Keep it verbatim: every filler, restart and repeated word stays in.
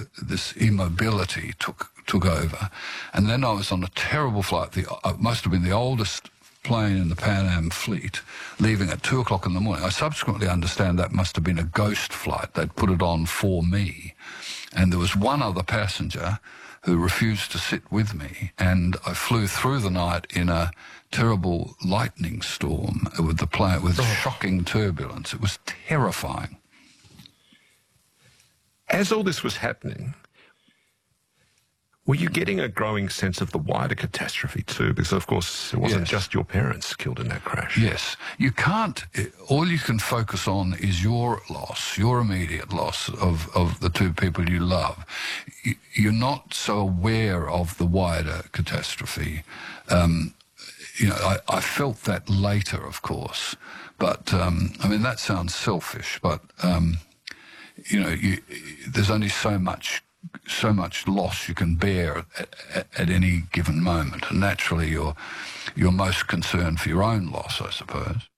this immobility took took over. And then I was on a terrible flight. The, uh, must have been the oldest plane in the Pan Am fleet, leaving at two o'clock in the morning. I subsequently understand that must have been a ghost flight. They'd put it on for me. And there was one other passenger who refused to sit with me, and I flew through the night in a terrible lightning storm with the plane, with oh. shocking turbulence. It was terrifying. As all this was happening, were you getting a growing sense of the wider catastrophe too? Because, of course, it wasn't yes. just your parents killed in that crash. Yes. You can't... All you can focus on is your loss, your immediate loss of, of the two people you love. You're not so aware of the wider catastrophe. Um, you know, I, I felt that later, of course. But, um, I mean, that sounds selfish, but, um, you know, you, there's only so much... so much loss you can bear at, at, at any given moment, and naturally you're you're most concerned for your own loss, I suppose.